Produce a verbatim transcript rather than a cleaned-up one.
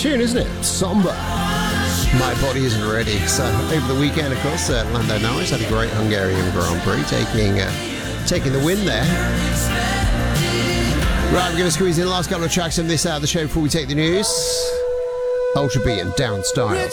tune, isn't it? Somber. My Body Isn't Ready. So over the weekend, of course, uh, Lando Norris had a great Hungarian Grand Prix, taking uh, taking the win there. Right, we're going to squeeze in the last couple of tracks of this out of the show before we take the news. Ultra B and Down Style.